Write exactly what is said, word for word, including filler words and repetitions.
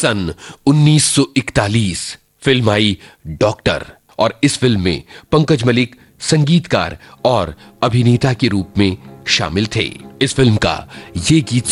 सन उन्नीस सौ इकतालीस फिल्म आई डॉक्टर, और इस फिल्म में पंकज मलिक संगीतकार और अभिनेता के रूप में शामिल थे। इस फिल्म का ये गीत